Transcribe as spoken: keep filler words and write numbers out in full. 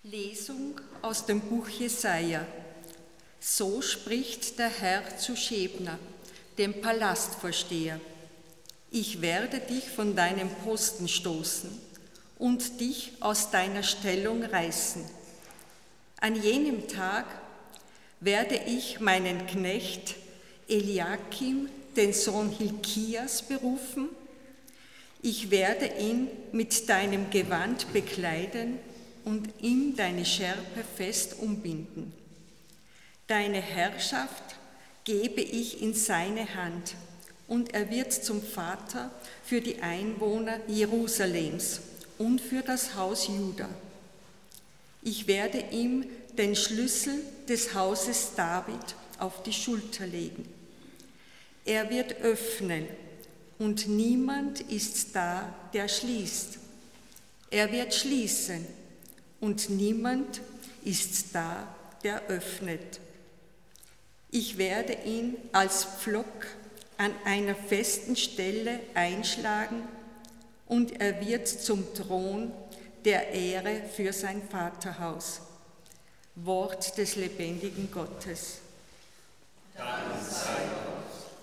Lesung aus dem Buch Jesaja. So spricht der Herr zu Schebna, dem Palastvorsteher: Ich werde dich von deinem Posten stoßen und dich aus deiner Stellung reißen. An jenem Tag werde ich meinen Knecht Eliakim, den Sohn Hilkias, berufen. Ich werde ihn mit deinem Gewand bekleiden und ihm deine Schärpe fest umbinden. Deine Herrschaft gebe ich in seine Hand, und er wird zum Vater für die Einwohner Jerusalems und für das Haus Juda. Ich werde ihm den Schlüssel des Hauses David auf die Schulter legen. Er wird öffnen, und niemand ist da, der schließt. Er wird schließen, und niemand ist da, der öffnet. Ich werde ihn als Pflock an einer festen Stelle einschlagen, und er wird zum Thron der Ehre für sein Vaterhaus. Wort des lebendigen Gottes. Dank